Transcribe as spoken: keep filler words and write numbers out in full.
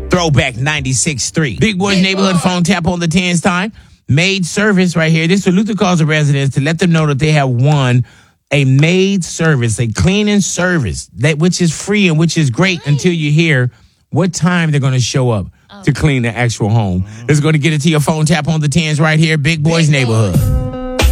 Throwback ninety-six point three. Big Boy's Neighborhood phone tap on the tens time. Maid service right here. This is Luther calls the residents to let them know that they have won a maid service, a cleaning service, that which is free and which is great until you hear what time they're going to show up oh. to clean the actual home. Mm-hmm. It's going to get it to your phone tap on the tens right here. Big Boy's Neighborhood.